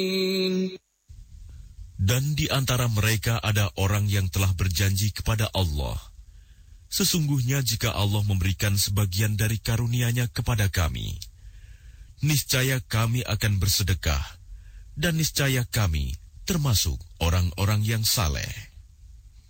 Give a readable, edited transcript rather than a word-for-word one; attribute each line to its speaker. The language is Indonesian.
Speaker 1: Dan di antara mereka ada orang yang telah berjanji kepada Allah, sesungguhnya jika Allah memberikan sebagian dari karunia-Nya kepada kami, niscaya kami akan bersedekah, dan niscaya kami termasuk orang-orang yang saleh.